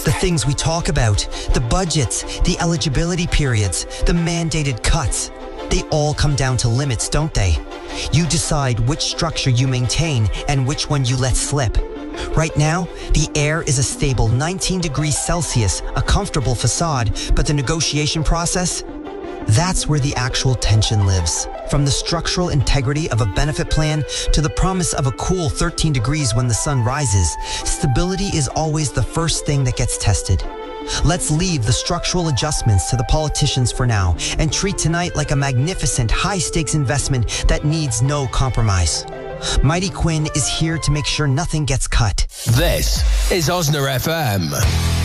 The things we talk about, the budgets, the eligibility periods, the mandated cuts, they all come down to limits, don't they? You decide which structure you maintain and which one you let slip. Right now, the air is a stable 19 degrees Celsius, a comfortable facade, but the negotiation process? That's where the actual tension lives. From the structural integrity of a benefit plan to the promise of a cool 13 degrees when the sun rises, stability is always the first thing that gets tested. Let's leave the structural adjustments to the politicians for now and treat tonight like a magnificent high-stakes investment that needs no compromise. Mighty Quinn is here to make sure nothing gets cut. This is Osna FM.